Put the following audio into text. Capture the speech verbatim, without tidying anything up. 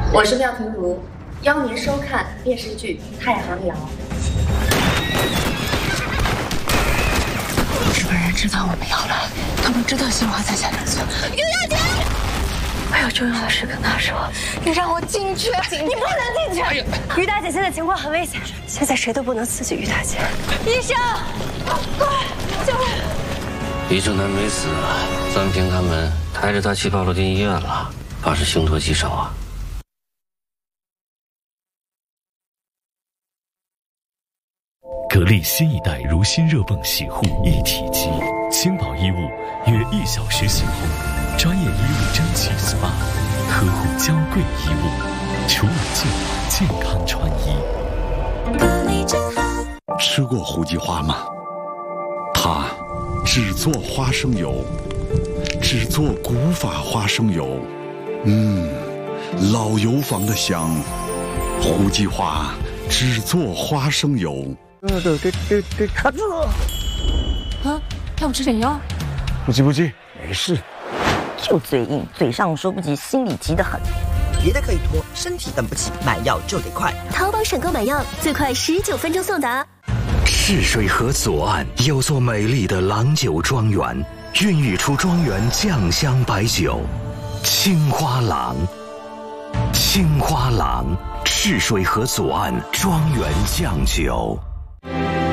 我是妙婷如，邀您收看电视剧《太行谣》。 日本人知道我们要来，他们知道新华在下两村。于大姐，我有重要的事跟他说，你让我进去，你不能进去。哎呀，于大姐现在情况很危险，现在谁都不能刺激于大姐。医生，快救我！ 李正南没死，三平他们抬着他去报了进医院了，怕是凶多吉少啊。 格力新一代如新热泵洗护一体机，轻薄衣物约一小时洗后，专业衣物蒸汽 S P A， 呵护娇贵衣物，除了净健康穿衣。 格力真好。吃过胡姬花吗？它只做花生油，只做古法花生油，嗯，老油坊的香。胡姬花只做花生油。 这这这这这卡住了！ 啊，要我吃点药？ 不急不急，没事。 就嘴硬，嘴上说不急，心里急得很。 别的可以拖，身体等不起，买药就得快。 淘宝省购买药最快十九分钟送达。 赤水河左岸有座美丽的郎酒庄园，孕育出庄园酱香白酒，青花郎。青花郎，赤水河左岸庄园酱酒。